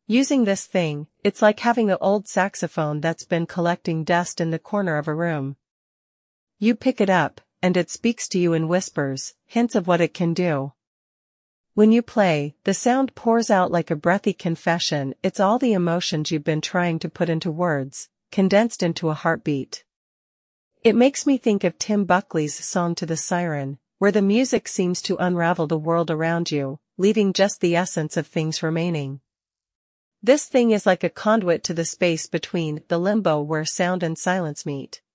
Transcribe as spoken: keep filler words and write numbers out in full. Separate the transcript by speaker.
Speaker 1: Using this thing, it's like having an old saxophone that's been collecting dust in the corner of a room. You pick it up, and it speaks to you in whispers, hints of what it can do. When you play, the sound pours out like a breathy confession. It's all the emotions you've been trying to put into words, condensed into a heartbeat. It makes me think of Tim Buckley's Song to the Siren, where the music seems to unravel the world around you, leaving just the essence of things remaining. This thing is like a conduit to the space between, the limbo where sound and silence meet.